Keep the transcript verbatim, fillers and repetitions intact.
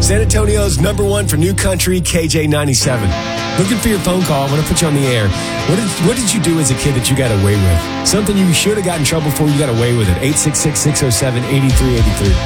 San Antonio's number one for new country, K J ninety-seven. Looking for your phone call. I want to put you on the air. What did, what did you do as a kid that you got away with? Something you should have got in trouble for, you got away with it. eight six six, six oh seven, eight three eight three.